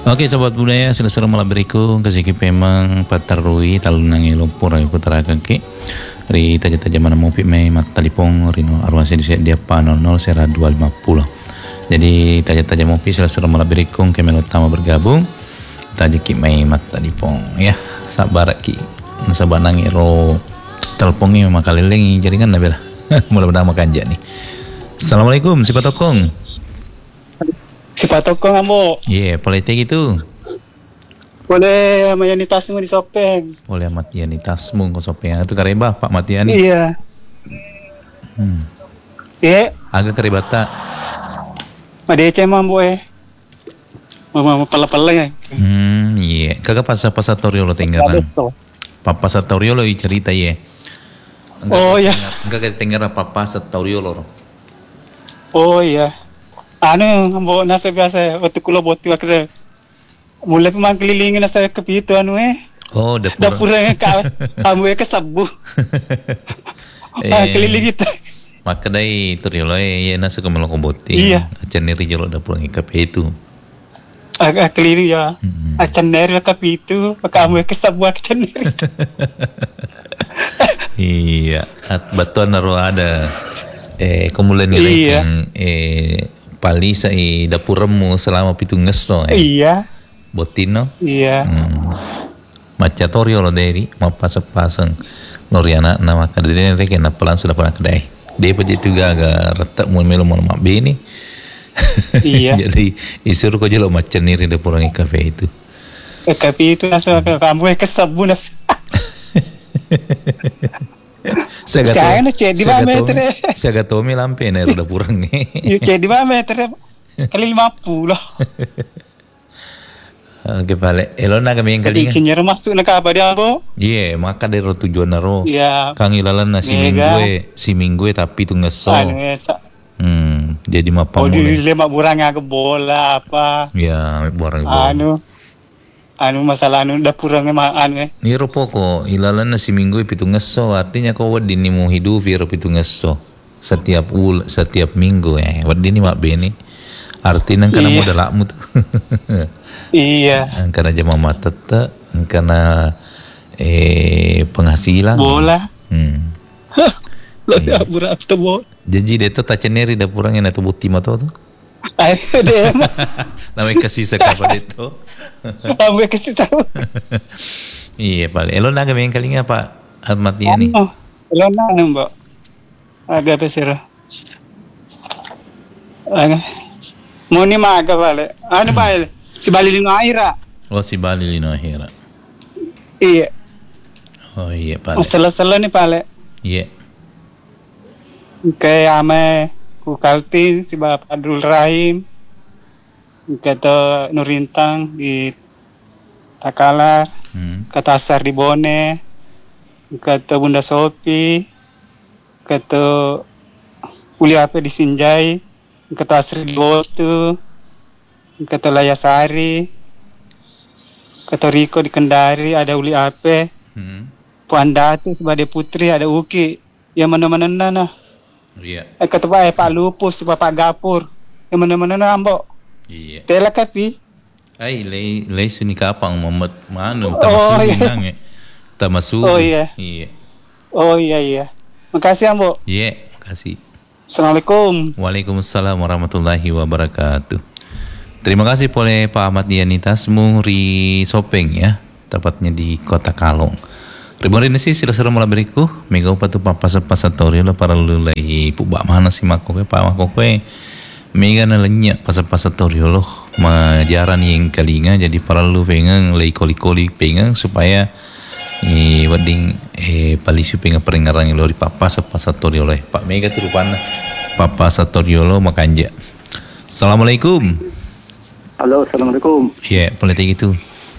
Oke, sobat budaya, selesai malam beriku kasih memang patarui talunangi lumpur aku terakaki. Ri taja-taja mana mau mai mat talipong rino arwasi di dia pa 00 sera 250. Jadi taja-taja mau selesai malam beriku kemelo utama bergabung. Taja ki mai mat talipong ya. Sabar ki. Sabar nangi ro teleponnya memang kalilengi jadi kan nabela. Mudah-mudahan makan nih. Assalamualaikum si Patokong. Si Patokong ambo. Iya, politik itu. Boleh mayanitasmu di Sopeng. Boleh matianitasmu ke Sopeng. Itu kareba Pak Matiani. Iya. Iya. Agak karibata. Madece mambo Mama pala-pala ya. Iya. Kagak pasatorio lo tinggalan. Pasatorio lo cerita ya. Oh iya. Enggak ketinggalan pasatorio lo. Oh iya. Ambo nasa biasa waktu kulo boti waktu mulai pemangkelilingin nasa kepitu Oh, dapurnya kamu ke sabu. Keliling itu. Maka dari toriolo ya nasa kemelok boti. Iya. Acan neri jolo dapurnya kepitu. Keliling ya. Acan neri kepitu, kamu ke sabu acan neri. Iya. Batuan naro ada. Kemudian nilai pali sa dapurmu selama pitung ngeso. Iya. Botino. Iya. Macatorio lo dari mapasang Loriana nama kadene reke na pelan sudah pernah kedai. Dia pun itu agak retak mau melo mau mak bini. Iya. Jadi isur ko jelo macan niri dapurangi kafe itu. Kafe itu nasa kamu ke sabun nasa. Saya cek di mana meter? Saya gak tahu lampe nih udah kurang nih. Yuk cek di mana meter? Kali 50. Oke balik. Elona kami yang kali. Kinyar masuk nak apa dia bo? Iya, maka dari tujuan naro. Iya. Kang ilalan na si minggu tapi tu ngeso. Jadi mapa mulai. Oh, lima burang ke bola apa? Ya, burang bola. Masalah dapurang Ni poko ilalan na si minggu pitu ngeso artinya kau wadi ni mau hidup iro pitu ngeso setiap minggu wadi ni mak beni artinya kana modal lakmu tuh. Iya. Karena jama mata tak karena penghasilan bola. Lo iya. Dapurang tu bo. Jadi dia tu tak ceneri dapurangnya na tu buti mata tu. Dia namanya kasih sekapa itu. Kamu kasih tahu. Iya paling. Elon naga yang kalinya Pak Ahmad Diani. Elon naga mbak. Agak pesir. Mau ni maga balik. Balik. Si Bali Lino Aira. Oh si Bali Lino Aira. Iya. Oh iya paling. Masalah ni balik. Iya. Kayak ame Kukalti si Bapak Abdul Rahim. Kata Nurintang di Takala, kata Asar di Bone, kata Bunda Sopi, kata Uli Ape di Sinjai, kata Asri di Botu, kata Layasari, kata Riko di Kendari, ada Uli Ape, Puan Datu sebagai putri, ada Uki, yang mana-mana nah. Iya. Kata Pak Lupus, Bapak Gapur, yang mana-mana nah Mbok. Iya. Tela kapi. Ai lei suni kapang mamat manu tamasuk nang tamasuk. Oh iya. Iya. Oh iya. Makasih Ambo. Iya, makasih. Assalamualaikum. Waalaikumsalam warahmatullahi wabarakatuh. Terima kasih oleh Pak Ahmad Dianitasmu ri Sopeng ya, tepatnya di Kota Kalong. Ribuan ini sih sila-sila mulai beriku, mega upatu pasat-pasatori lah para lulai pubak mana sih makoke Pak makoke. Mega na lenya pasat-pasatorio loh majaran yang kalinga jadi para lu pengen lay koli-koli pengen supaya wading palisu pengen perengarang lo di pasat-pasatorio loh Pak Mega terupana pasatorio lo makanja. Assalamualaikum. Halo, assalamualaikum. Iya, politik itu.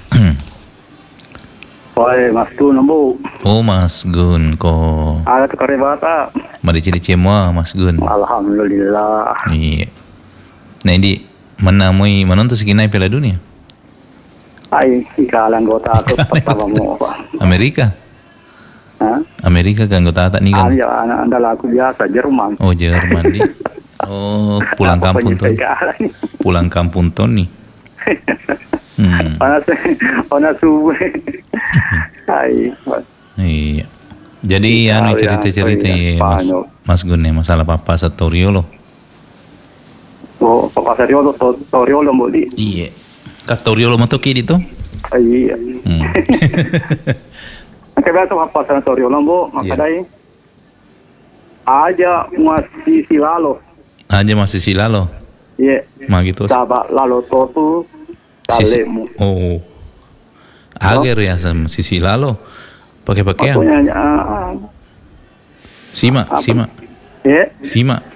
Oi, Mas Gun, Ambo. Oh, Mas Gun, kok. Ada tukar bata. Mari ciri semua, Mas Gun. Alhamdulillah. Iya. Nah, ini menamui menonton sekinai Piala Dunia. Ay, ikalang anggota ako pertama mo. Amerika. Amerika kan anggota tak nih kan? Ya, andala aku biasa Jerman. Oh, Jerman di. Oh, pulang kampung Tony. Pulang kampung Tony. Panas subuh. Ay, Iya. Jadi anu cerita-cerita ya, Mas Gun ya, masalah Papa Satoriolo. oh, Papa Satoriolo mo di. Iya. Katoriolo mo to kid itu? Ay, iya. Kaya sa Papa Satoriolo mo, makadai. Aja masih silalo. Aja masih silalo. Iya. Mah gitu. Taba lalo totu. Talemu. Oh. Agar ya sama sisi lalo. Pakai pakaian. Simak. Ya. Simak.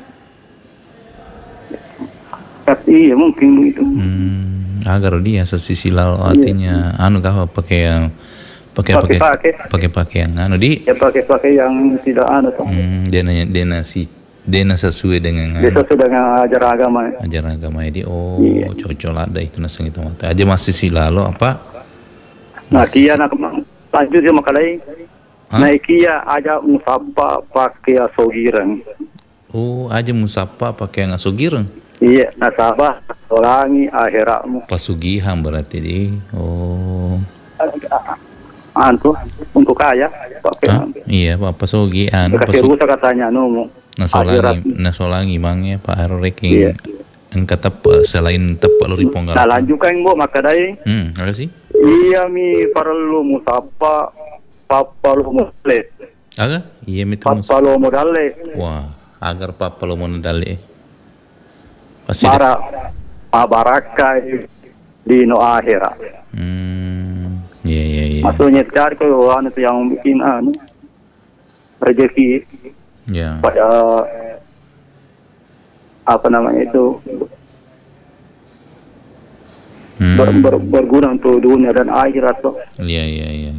Iya mungkin begitu. Agar dia sisi lalo artinya anu kah pakai pakaian anu di. Ya pakai yang tidak anu tuh. Dena sesuai dengan ajar agama. Ajar agama ini cocok ada itu nasang itu mata. Aja masih silalo apa? Nah kia nak lanjut ya makalai. Nah kia aja musapa pakai asogiran. Oh aja musapa pakai asogiran. Iya nasabah solangi akhiratmu. Pasugihan berarti di. Oh. Antu untuk kaya pakai. Iya pak pasugihan. Kasih rusak katanya numu. Nasolangi mangnya Pak Aroreking. Engka tepa selain tepa lori ponggal. Nah lanjut kan bu makadai. Apa sih? Iya mi perlu musapa papa lu modale. Aga? Iya mi papa lu modale. Wah, agar papa lu modale. Pasti baraka di no akhirat. Iya. Maksudnya cari kalau anu yang bikin anu rezeki. Ya. Pada apa namanya itu berguna untuk dunia dan akhirat tuh. Iya.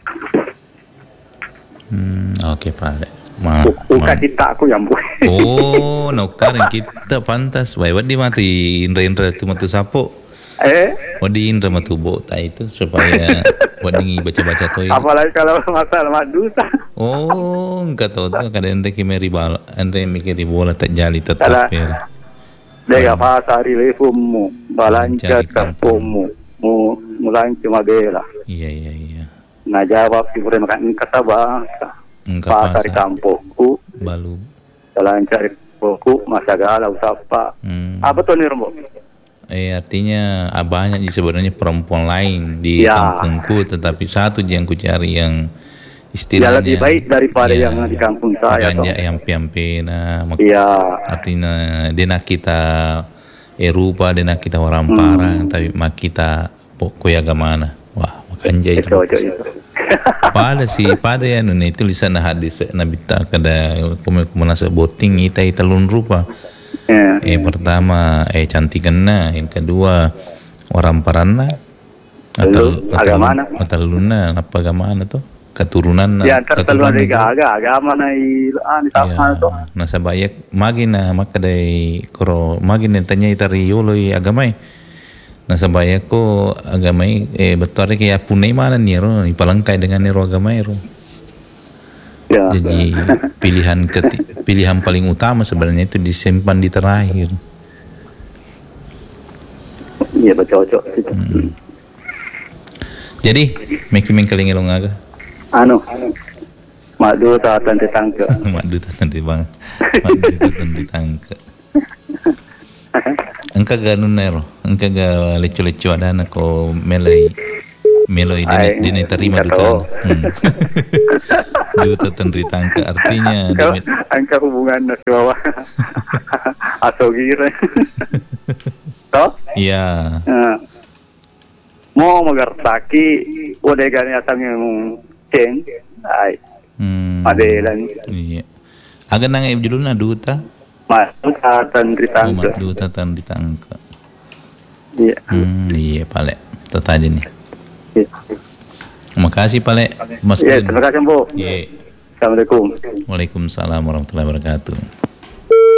Oke Pak. Bukan kita aku yang bu. Oh, nukar kita pantas. Wadi mati Indra itu mati sapo. Wadi Indra mati bota itu supaya wadi baca-baca tuh. Apalagi kalau masalah madusa. Oh, enggak tahu tuh kadang Andre mikir bola tak jali tetap per. Dega pasari lefumu, balancat kampungmu, mulanci mabela. Iya. Nah jawab si bure makan kata bahasa. Pasari kampungku, balu. Balancat kampungku, masagala usapa. Apa tuh nirmo? Artinya banyak sebenarnya perempuan lain di kampungku, tetapi satu yang ku cari yang istilahnya lebih baik daripada yang di kampung saya. Yang piampena. Artinya dena kita Eropa, dena kita orang parang, tapi mak kita pokoknya gamana. Wah, makanya itu. Pada ya nune itu lisan hadis nabita kada kumenasa boting ita lun rupa. Pertama cantikanna, yang kedua orang parana atau luna apa gamana tuh? Keturunan keturunan agama na sama to nasa bayak magina makadai koro magina tanya itari yoloi agamai nasa bayak ko agamai betul kayak punai mana niro ipalangkai dengan niro agamai ro. Jadi pilihan paling utama sebenarnya itu disimpan di terakhir. Iya betul. Jadi making kelingilong aga. Madu tatan ditangke. Madu tatan ditangke. Engka ga nunero, engka ga leco-leco ada anak ko meloi dini terima duta. Duta tatan ditangke artinya. Engka hubungan nasiwa asogir. Toh? Iya. Mau mengertaki udah gani asam yang Ceng, ay, Madelan. Iya. Agak nang dulu na duta. Duta ditangka. Duta tan ditangka. Iya. Iya pale. Tata aja nih. Iya. Makasih pale. Mas. Iya, terima kasih Bu. Iya. Assalamualaikum. Waalaikumsalam warahmatullahi wabarakatuh.